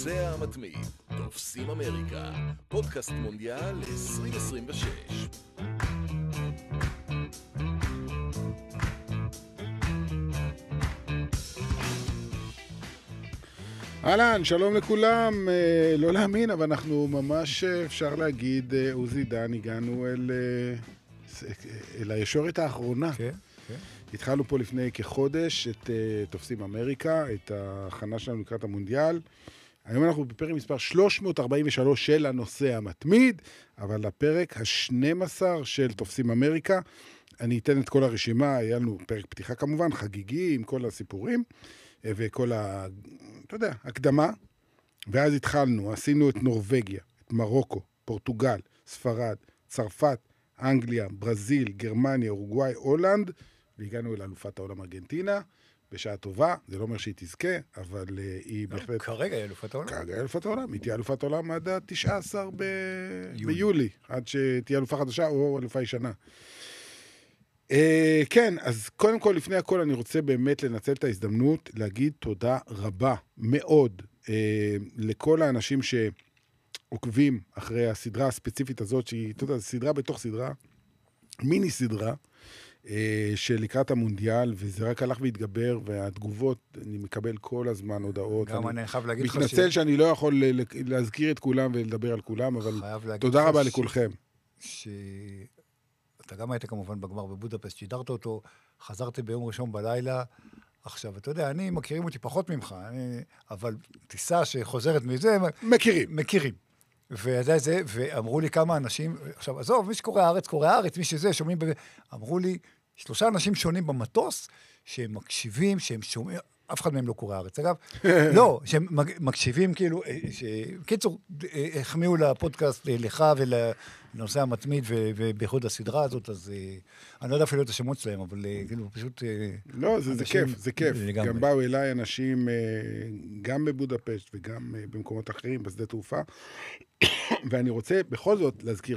הנוסע המתמיד, תופסים אמריקה, פודקאסט מונדיאל 2026. אהלן, שלום לכולם, לא להאמין, אבל אנחנו ממש, אפשר להגיד, עוזי דן, הגענו אל הישורת האחרונה. כן, כן. התחלנו פה לפני כחודש את תופסים אמריקה, את ההכנה שלנו לקראת המונדיאל. היום אנחנו בפרק מספר 343 של הנושא המתמיד, אבל לפרק ה-12 של תופסים אמריקה. אני אתן את כל הרשימה, היה לנו פרק פתיחה כמובן, חגיגי עם כל הסיפורים, וכל אתה יודע, הקדמה, ואז התחלנו, עשינו את נורווגיה, את מרוקו, פורטוגל, ספרד, צרפת, אנגליה, ברזיל, גרמניה, אורוגוואי, הולנד, והגענו אל אלופת העולם ארגנטינה, בשעה טובה, זה לא אומר שהיא תזכה, אבל היא בהחלט... כרגע היא אלופת העולם. כרגע היא אלופת העולם, היא תהיה אלופת העולם עד ה-19 ביולי, עד שתהיה אלופה חדשה או אלופה ישנה. כן, אז קודם כל, לפני הכל, אני רוצה באמת לנצל את ההזדמנות, להגיד תודה רבה מאוד לכל האנשים שעוקבים אחרי הסדרה הספציפית הזאת, שהיא, אתה יודע, סדרה בתוך סדרה, מיני סדרה, שלקראת המונדיאל, וזה רק הלך והתגבר, והתגובות, אני מקבל כל הזמן הודעות. גם אני חייב להגיד לך מתנצל שאני לא יכול להזכיר את כולם ולדבר על כולם, אבל תודה רבה לכולכם. אתה גם היית כמובן בגמר בבודפסט, שידרת אותו, חזרתי ביום ראשון בלילה, עכשיו, אתה יודע, מכירים אותי פחות ממך, אבל טיסה שחוזרת מזה, מכירים. ואמרו לי כמה אנשים, עכשיו, עזוב, מי שקורא הארץ, מי שזה, שומעים, אמרו לי, 3 אנשים שונים במטוס, שהם מקשיבים, שהם שומעים, אף אחד מהם לא קורא הארץ, אגב, לא, שהם מקשיבים כאילו, קיצור, החמיאו לפודקאסט לך ולנושא המתמיד ובייחוד הסדרה הזאת, אז אני לא יודע אפילו את השמות שלהם, אבל כאילו פשוט... לא, זה כיף, זה כיף. גם באו אליי אנשים, גם בבודפשט וגם במקומות אחרים, בשדה תעופה, ואני רוצה בכל זאת להזכיר